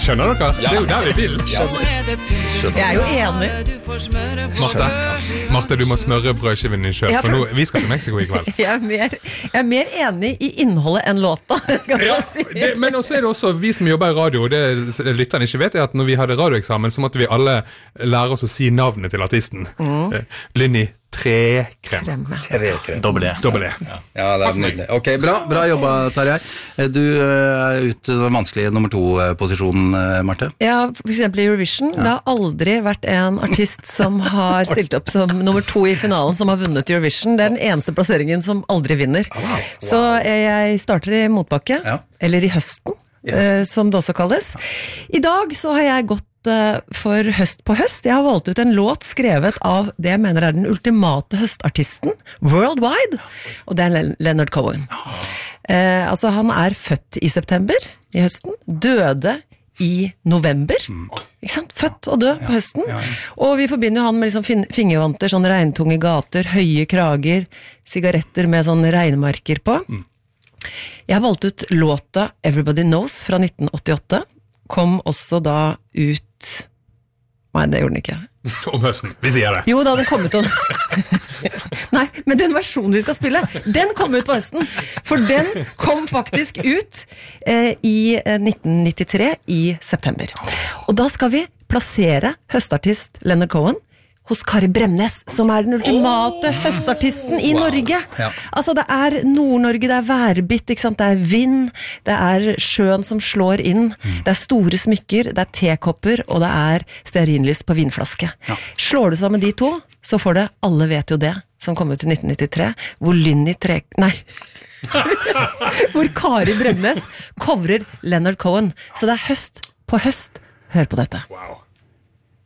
Skjønner dere? Det jo der vi vil. Jeg jo enig. Marte, du må smøre brødskiven din selv, for nå, vi skal til Mexico I kveld. Jeg mer enig I innholdet enn låta, kan Ja, man si. men også det også, vi som jobber I radio, det lytterne ikke vet, at når vi hadde radioeksamen, så måtte vi alle lære oss å si navnet til artisten. Linni Trekrem. Dobbel E. Ja, det nydelig. Ok, bra jobba, Tarjei. Du ute den vanskelige nummer 2-posisjonen, Marte. Ja, for eksempel I Eurovision, det har aldri vært en artist som har stilt opp som nummer 2 I finalen, som har vunnet Eurovision. Det den eneste plasseringen som aldri vinner. Så jeg starter I motbakke, eller I høsten, som det også kalles. I dag så har jeg gått for høst på høst. Jeg har valgt ut en låt skrevet av det jeg mener den ultimate høstartisten worldwide, og det Leonard Cohen. Altså han født I september I høsten, døde I november, ikke sant? Født og død på høsten, og vi forbinder jo han med liksom fingervanter, sånn regntunge gater, høye krager, sigaretter med sånne regnmarker på. Jeg har valgt ut låta Everybody Knows fra 1988, kom også da ut Nei, det gjorde den ikke Om høsten, vi sier det Jo, da den kom ut Nei, men den versjonen vi skal spille Den kom ut på høsten For den kom faktisk ut I 1993 I september Og da skal vi plassere høstartist Leonard Cohen hos Kari Bremnes, som den ultimate høstartisten I Norge. Altså, det Nord-Norge, det værbitt, ikke sant? Det vind, det sjøen som slår inn, det store smykker, det tekopper, og det stearinlys på vinflaske. Slår du sammen de to, så får det, alle vet jo det, som kom ut I 1993, hvor Kari Bremnes coverer Leonard Cohen. Så det høst på høst. Hør på dette. Wow.